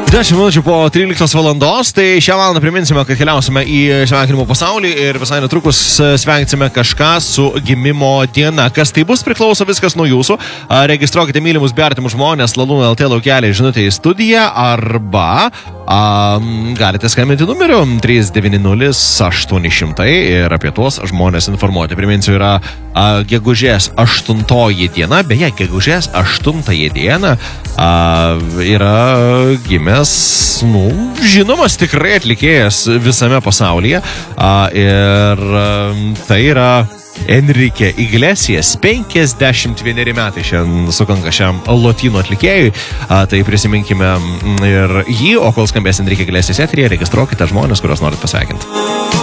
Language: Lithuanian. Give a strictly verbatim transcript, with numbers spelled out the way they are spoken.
dešimt minučių po tryliktos valandos, tai šią valandą priminsime, kad keliausime į sveikinimo pasaulį ir visai netrukus sveiksime kažką su gimimo diena. Kas tai bus, priklauso viskas nuo jūsų. Registruokite mylimus bei artimus žmonės Lalūno L T laukelį žinutę į studiją arba um, galite skambinti numeriu trys devyni nulis aštuoni šimtai ir apie tuos žmonės informuoti. Priminsiu, yra uh, gegužės aštuntoji diena, beje, gegužės aštuntąją dieną uh, yra gimęs nu, žinomas tikrai atlikėjas visame pasaulyje a, ir a, tai yra Enrique Iglesias, penkiasdešimt vieneri metai šiandien sukanka šiam lotynų atlikėjui, a, tai prisiminkime ir jį, o kol skambės Enrique Iglesias eteryje, registruokite žmonės, kuriuos norit pasveikinti.